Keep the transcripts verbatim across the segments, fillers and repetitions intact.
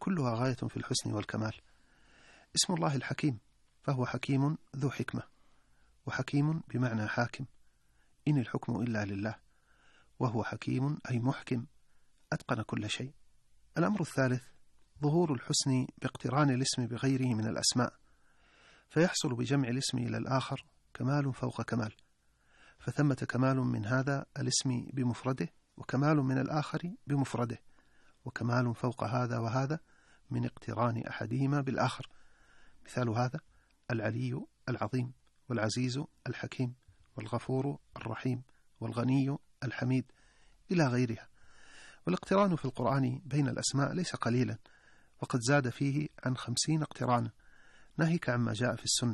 كلها غاية في الحسن والكمال. اسم الله الحكيم، فهو حكيم ذو حكمة، وحكيم بمعنى حاكم، إن الحكم إلا لله، وهو حكيم أي محكم أتقن كل شيء. الأمر الثالث ظهور الحسن باقتران الاسم بغيره من الأسماء، فيحصل بجمع الاسم إلى الآخر كمال فوق كمال، فثمة كمال من هذا الاسم بمفرده، وكمال من الآخر بمفرده، وكمال فوق هذا وهذا من اقتران أحدهما بالآخر. مثال هذا العلي العظيم، والعزيز الحكيم، والغفور الرحيم، والغني الحميد، إلى غيرها. والاقتران في القرآن بين الأسماء ليس قليلا، وقد زاد فيه عن خمسين اقترانا، ناهيك عما جاء في السنة.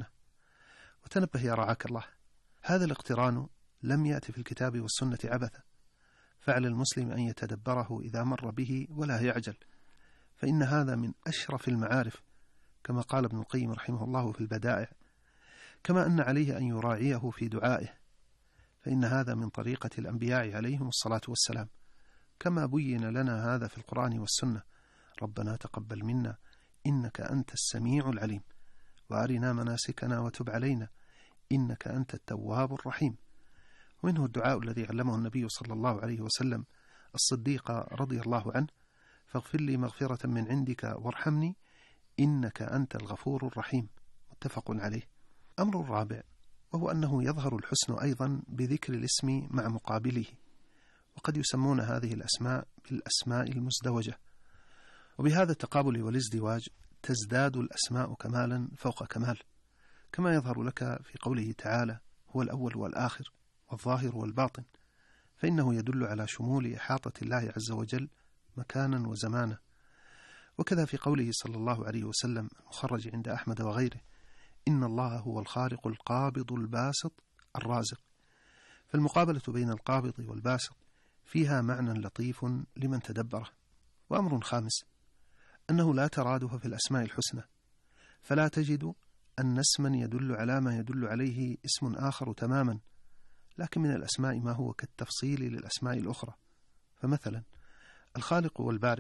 وتنبه يا رعاك الله، هذا الاقتران لم يأتي في الكتاب والسنة عبثا، فعلى المسلم أن يتدبره إذا مر به ولا يعجل، فإن هذا من أشرف المعارف، كما قال ابن القيم رحمه الله في البدائع، كما أن عليه أن يراعيه في دعائه، فإن هذا من طريقة الأنبياء عليهم الصلاة والسلام، كما بين لنا هذا في القرآن والسنة: ربنا تقبل منا إنك أنت السميع العليم، وأرنا مناسكنا وتب علينا إنك أنت التواب الرحيم. ومنه الدعاء الذي علمه النبي صلى الله عليه وسلم الصديق رضي الله عنه: فاغفر لي مغفرة من عندك وارحمني إنك أنت الغفور الرحيم، متفق عليه. أمر الرابع وهو أنه يظهر الحسن أيضا بذكر الاسم مع مقابله، وقد يسمون هذه الأسماء بالأسماء المزدوجة، وبهذا التقابل والازدواج تزداد الأسماء كمالا فوق كمال، كما يظهر لك في قوله تعالى: هو الأول والآخر والظاهر والباطن، فإنه يدل على شمول إحاطة الله عز وجل مكانا وزمانا. وكذا في قوله صلى الله عليه وسلم المخرج عند أحمد وغيره: إن الله هو الخالق القابض الباسط الرازق. فالمقابلة بين القابض والباسط فيها معنى لطيف لمن تدبره. وأمر خامس أنه لا ترادف في الأسماء الحسنى، فلا تجد أن اسما يدل على ما يدل عليه اسم آخر تماما، لكن من الأسماء ما هو كالتفصيل للأسماء الأخرى. فمثلا الخالق والبارئ،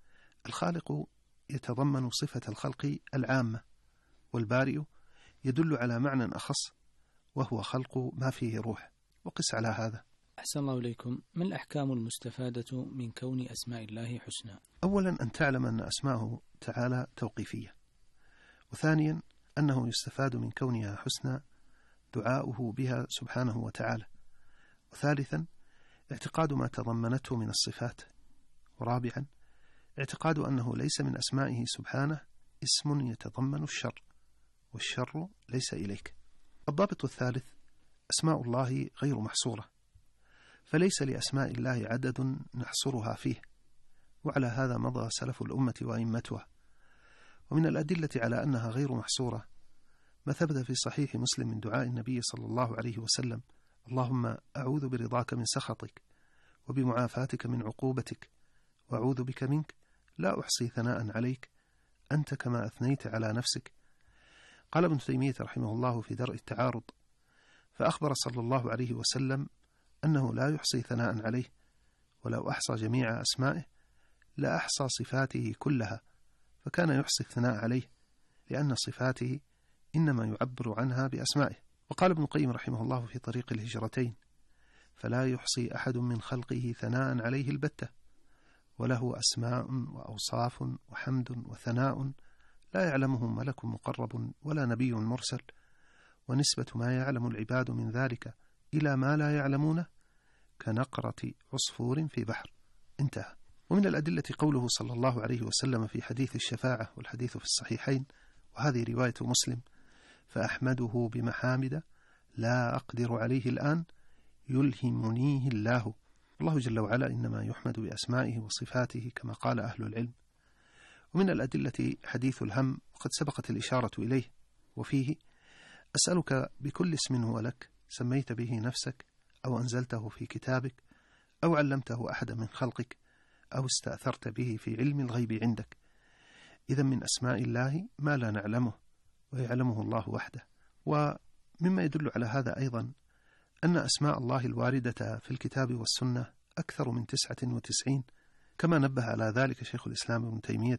الخالق يتضمن صفة الخلق العامة، والبارئ يدل على معنى أخص وهو خلق ما فيه روح. وقس على هذا. أحسن الله إليكم. ما الأحكام المستفادة من كون أسماء الله حسنى؟ أولا أن تعلم أن أسماءه تعالى توقيفية، وثانيا أنه يستفاد من كونها حسنى دعاؤه بها سبحانه وتعالى، وثالثا اعتقاد ما تضمنته من الصفات، ورابعا اعتقاد أنه ليس من أسمائه سبحانه اسم يتضمن الشر، والشر ليس إليك. الضابط الثالث أسماء الله غير محصورة، فليس لأسماء الله عدد نحصرها فيه، وعلى هذا مضى سلف الأمة وأئمتها. ومن الأدلة على أنها غير محصورة ما ثبت في صحيح مسلم من دعاء النبي صلى الله عليه وسلم: اللهم أعوذ برضاك من سخطك وبمعافاتك من عقوبتك وأعوذ بك منك لا أحصي ثناء عليك أنت كما أثنيت على نفسك. قال ابن تيمية رحمه الله في درء التعارض: فأخبر صلى الله عليه وسلم أنه لا يحصي ثناء عليه، ولو أحصى جميع أسمائه لا أحصى صفاته كلها، فكان يحصي الثناء عليه لأن صفاته إنما يعبر عنها بأسمائه. وقال ابن القيم رحمه الله في طريق الهجرتين: فلا يحصي أحد من خلقه ثناء عليه البتة، وله أسماء وأوصاف وحمد وثناء لا يعلمهم ملك مقرب ولا نبي مرسل، ونسبة ما يعلم العباد من ذلك إلى ما لا يعلمونه كنقرة عصفور في بحر. انتهى. ومن الأدلة قوله صلى الله عليه وسلم في حديث الشفاعة، والحديث في الصحيحين وهذه رواية مسلم: فأحمده بمحامد لا أقدر عليه الآن يلهمنيه الله. الله جل وعلا إنما يحمد بأسمائه وصفاته كما قال أهل العلم. ومن الأدلة حديث الهم، وقد سبقت الإشارة إليه، وفيه: أسألك بكل اسم هو لك سميت به نفسك أو أنزلته في كتابك أو علمته أحدا من خلقك أو استأثرت به في علم الغيب عندك. إذا من أسماء الله ما لا نعلمه ويعلمه الله وحده. ومما يدل على هذا أيضا أن أسماء الله الواردة في الكتاب والسنة أكثر من تسعة وتسعين، كما نبه على ذلك شيخ الإسلام ابن تيمية